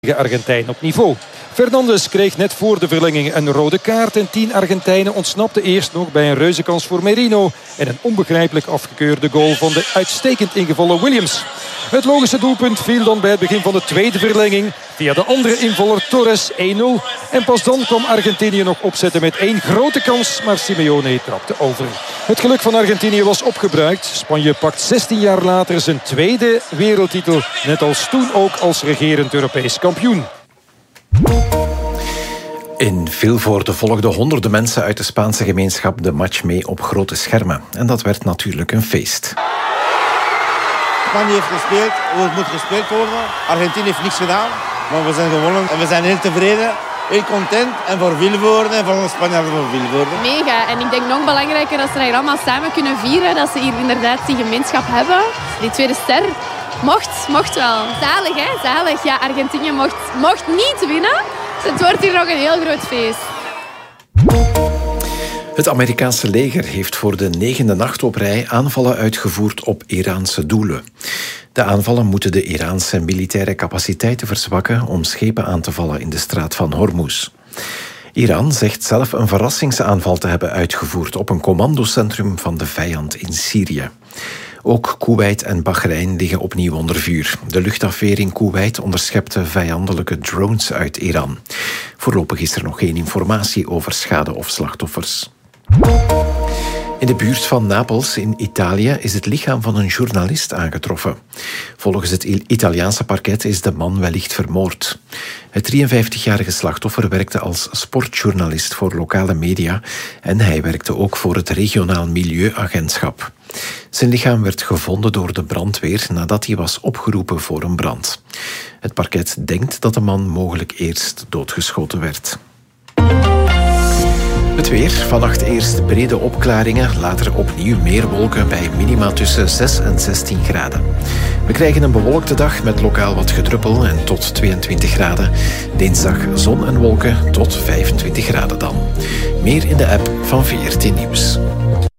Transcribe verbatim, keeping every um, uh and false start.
Argentijn op niveau. Fernandes kreeg net voor de verlenging een rode kaart en tien Argentijnen ontsnapten eerst nog bij een reuzenkans voor Merino en een onbegrijpelijk afgekeurde goal van de uitstekend ingevallen Williams. Het logische doelpunt viel dan bij het begin van de tweede verlenging via de andere invaller Torres één nul. En pas dan kwam Argentinië nog opzetten met één grote kans, maar Simeone trapte over. Het geluk van Argentinië was opgebruikt. Spanje pakt zestien jaar later zijn tweede wereldtitel, net als toen ook als regerend Europees kampioen. In Vilvoorde volgden honderden mensen uit de Spaanse gemeenschap de match mee op grote schermen. En dat werd natuurlijk een feest. Spanje heeft gespeeld hoe het moet gespeeld worden. Argentinië heeft niks gedaan, maar we zijn gewonnen. En we zijn heel tevreden, heel content. En voor Vilvoorde en voor de Spanjaarden voor Vilvoorde. Mega. En ik denk nog belangrijker dat ze hier allemaal samen kunnen vieren. Dat ze hier inderdaad die gemeenschap hebben. Die tweede ster mocht, mocht wel. Zalig, hè? Zalig. Ja, Argentinië mocht, mocht niet winnen. Het wordt hier nog een heel groot feest. Het Amerikaanse leger heeft voor de negende nacht op rij aanvallen uitgevoerd op Iraanse doelen. De aanvallen moeten de Iraanse militaire capaciteiten verzwakken om schepen aan te vallen in de straat van Hormuz. Iran zegt zelf een verrassingsaanval te hebben uitgevoerd op een commandocentrum van de vijand in Syrië. Ook Koeweit en Bahrein liggen opnieuw onder vuur. De luchtafweer in Koeweit onderschepte vijandelijke drones uit Iran. Voorlopig is er nog geen informatie over schade of slachtoffers. In de buurt van Napels in Italië is het lichaam van een journalist aangetroffen. Volgens het Italiaanse parket is de man wellicht vermoord. Het drieënvijftigjarige slachtoffer werkte als sportjournalist voor lokale media en hij werkte ook voor het regionaal milieuagentschap. Zijn lichaam werd gevonden door de brandweer nadat hij was opgeroepen voor een brand. Het parket denkt dat de man mogelijk eerst doodgeschoten werd. Het weer. Vannacht eerst brede opklaringen, later opnieuw meer wolken bij minima tussen zes en zestien graden. We krijgen een bewolkte dag met lokaal wat gedruppel en tot tweeëntwintig graden. Dinsdag zon en wolken tot vijfentwintig graden dan. Meer in de app van V R T Nieuws.